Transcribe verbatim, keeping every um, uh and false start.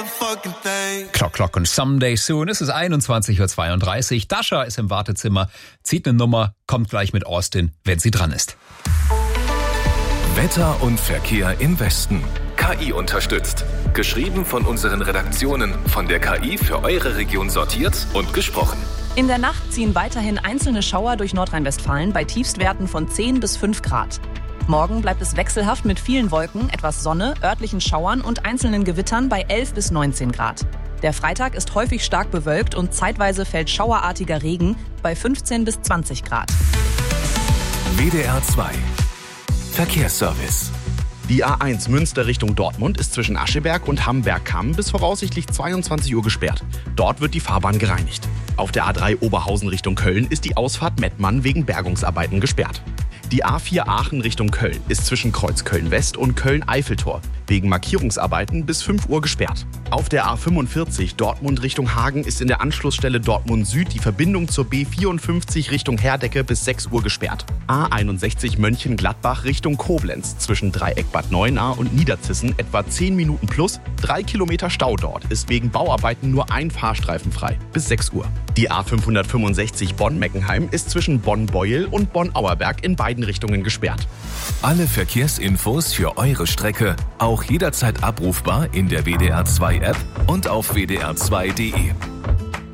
Clock, Clock und Someday Soon. Es ist einundzwanzig Uhr zweiunddreißig. Dasha ist im Wartezimmer, zieht eine Nummer, kommt gleich mit Austin, wenn sie dran ist. Wetter und Verkehr im Westen. K I unterstützt. Geschrieben von unseren Redaktionen, von der K I für eure Region sortiert und gesprochen. In der Nacht ziehen weiterhin einzelne Schauer durch Nordrhein-Westfalen bei Tiefstwerten von zehn bis fünf Grad. Morgen bleibt es wechselhaft mit vielen Wolken, etwas Sonne, örtlichen Schauern und einzelnen Gewittern bei elf bis neunzehn Grad. Der Freitag ist häufig stark bewölkt und zeitweise fällt schauerartiger Regen bei fünfzehn bis zwanzig Grad. W D R zwei Verkehrsservice. Die A eins Münster Richtung Dortmund ist zwischen Ascheberg und Hamberg-Kamm bis voraussichtlich zweiundzwanzig Uhr gesperrt. Dort wird die Fahrbahn gereinigt. Auf der A drei Oberhausen Richtung Köln ist die Ausfahrt Mettmann wegen Bergungsarbeiten gesperrt. Die A vier Aachen Richtung Köln ist zwischen Kreuz Köln-West und Köln-Eiffeltor wegen Markierungsarbeiten bis fünf Uhr gesperrt. Auf der A fünfundvierzig Dortmund Richtung Hagen ist in der Anschlussstelle Dortmund Süd die Verbindung zur B vierundfünfzig Richtung Herdecke bis sechs Uhr gesperrt. A einundsechzig Mönchengladbach Richtung Koblenz zwischen Dreieck Bad Neuenahr und Niederzissen etwa zehn Minuten plus, drei Kilometer Stau dort, ist wegen Bauarbeiten nur ein Fahrstreifen frei bis sechs Uhr. Die A fünfhundertfünfundsechzig Bonn-Meckenheim ist zwischen Bonn-Beuel und Bonn-Auerberg in beiden Richtungen gesperrt. Alle Verkehrsinfos für eure Strecke auch jederzeit abrufbar in der W D R zwei App und auf W D R zwei Punkt D E.